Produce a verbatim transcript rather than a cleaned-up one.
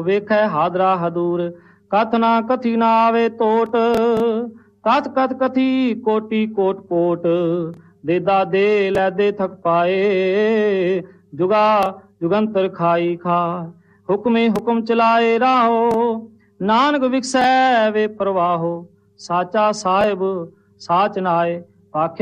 ਵੇਖੈ ਹਾਦਰਾ ਹਦੂਰ, ਕਥ ਨਾ ਕਥੀ ਨਾ ਆਵੇ ਤੋਟ। ਕਥ ਕਥ ਕਥੀ ਕੋਟੀ ਕੋਟ ਕੋਟ, ਦੇਦਾ ਦੇ ਲੈਦੇ ਥਕ ਪਾਏ। ਜੁਗਾ ਜੁਗੰਤਰ ਖਾਈ ਖਾ, ਹੁਕਮੇ ਹੁਕਮ ਚਲਾਏ ਰਾਹੋ। ਨਾਨਕ ਵਿਕਸੈ ਵੇ ਪ੍ਰਵਾਹੋ, ਸਾਚਾ ਸਾਹਿਬ ਸਾਚ ਨਾਏ। ਆਖਿਆ